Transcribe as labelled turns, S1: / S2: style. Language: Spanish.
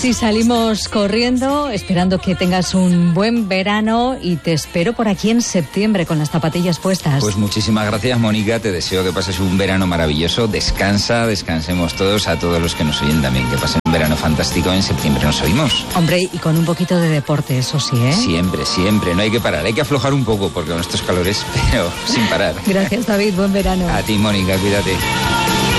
S1: Sí, salimos corriendo, esperando que tengas un buen verano y te espero por aquí en septiembre con las zapatillas puestas.
S2: Pues muchísimas gracias, Mónica. Te deseo que pases un verano maravilloso. Descansemos todos, a todos los que nos oyen también, que pasen un verano fantástico. En septiembre nos oímos.
S1: Hombre, y con un poquito de deporte, eso sí, ¿eh?
S2: Siempre. No hay que parar. Hay que aflojar un poco porque con estos calores, pero sin parar.
S1: Gracias, David. Buen verano.
S2: A ti, Mónica. Cuídate.